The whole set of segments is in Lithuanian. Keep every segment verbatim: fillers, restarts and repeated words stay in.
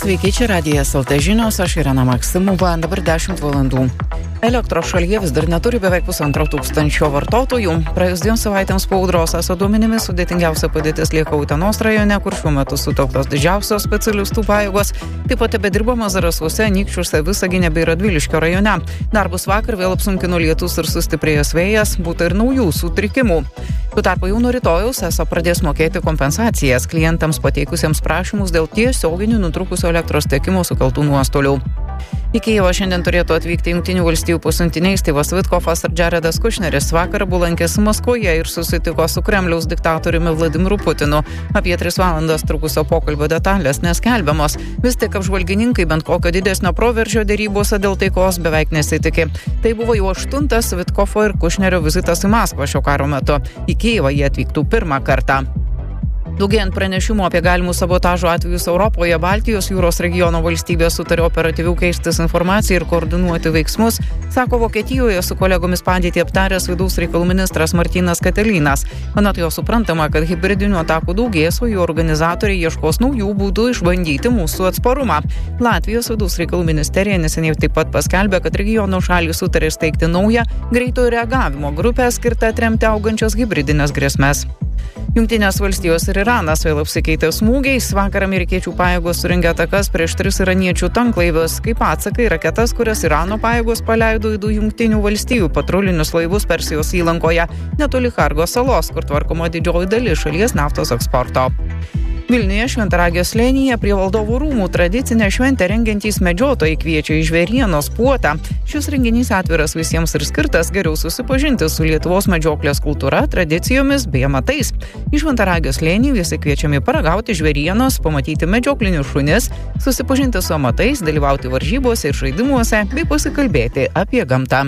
Sveiki, čia Radijas L T žinios, aš Irena Maksimova, dabar dešimt valandų. Elektros šalyje vis dar neturi beveik pusantro tūkstančio vartotojų. Praėjus dviem savaitėms po audros eso duomenimis sudėtingiausia padėtis lieka Utenos rajone, kur šiuo metu sutelktos didžiausios specialistų pajėgos. Taip pat tebedirbama Zarasuose, Anykščiuose, Visagine bei Radviliškio rajone. Darbus vakar vėl apsunkino lietus ir sustiprėjęs vėjas, būta ir naujų sutrikimų. Tuo tarpu jau nuo rytojaus eso pradės mokėti kompensacijas klientams pateikusiems prašymus dėl tiesioginių nutrūkusio elektros tiekimo sukeltų nuostolių. Į Kijevą šiandien turėtų atvykti Jungtinių valstijų pasiuntiniai Styvas Vitkofas ir Jaredas Kušneris. Vakar abu lankėsi Maskvoje ir susitiko su Kremliaus diktatoriumi Vladimiru Putinu. Apie tris valandas trukusio pokalbio detalės neskelbiamos. Vis tik apžvalgininkai bent kokio didesnio proveržio derybose dėl taikos beveik nesitikė. Tai buvo jau aštuntas Vitkofo ir Kušnerio vizitas į Maskvą šio karo metu. Į Kijevą jie atvyktų pirmą kartą. Daugėjant pranešimų apie galimus sabotažo atvejus Europoje, Baltijos jūros regiono valstybės sutarė operatyviau keistis informaciją ir koordinuoti veiksmus, sako Vokietijoje su kolegomis padėtį aptaręs vidaus reikalų ministras Martynas Katelynas. Anot jo suprantama, kad hibridinių atakų daugės, o jų organizatoriai ieškos naujų būdų išbandyti mūsų atsparumą. Latvijos vidaus reikalų ministerija neseniai taip pat paskelbė, kad regiono šalys sutarė steigti naują greito reagavimo grupę skirtą atremti augančias hibridinės grėsmes. Jungtinės valstijos ir Iranas vėl apsikeitė smūgiais. Vakar amerikiečių pajėgos surengė atakas prieš tris iraniečių tanklaivius. Kaip atsakai raketas, kurias Irano pajėgos paleido į du Jungtinių valstijų patrulinius laivus Persijos įlankoje, netoli Chargo salos, kur tvarkoma didžioji dalis šalies naftos eksporto. Vilniuje Šventaragio slėnyje prie Valdovų rūmų tradicinę šventę rengiantys medžiotojai kviečia į žvėrienos puotą. Šis renginys atviras visiems ir skirtas geriau susipažinti su Lietuvos medžioklės kultūra, tradicijomis bei amatais. Į Šventaragio slėnį visi kviečiami paragauti žvėrienos, pamatyti medžioklinius šunis, susipažinti su amatais, dalyvauti varžybose ir žaidimuose bei pasikalbėti apie gamtą.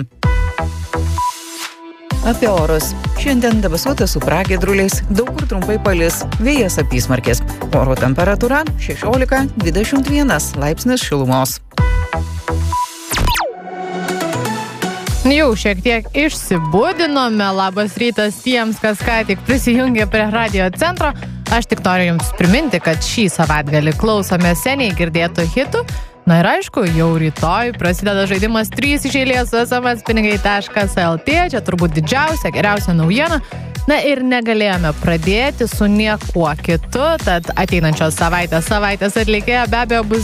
Apie orus. Šiandien debesuota su pragiedruliais, daug kur trumpai palis, vėjas apysmarkis. Oro temperatūra šešiolika dvidešimt vienas laipsnis šilumos. Jau šiek tiek išsibudinome. Labas rytas tiems, kas ką tik prisijungė prie radio centro. Aš tik noriu jums priminti, kad šį savaitgalį klausome seniai girdėtų hitų. Na ir aišku, jau rytoj prasideda žaidimas trys iš eilės su sms pinigai taškas el tė. Čia turbūt didžiausia, geriausia naujiena. Na ir negalėjome pradėti su niekuo kitu, tad ateinančios savaitės savaitės atlikėja be abejo bus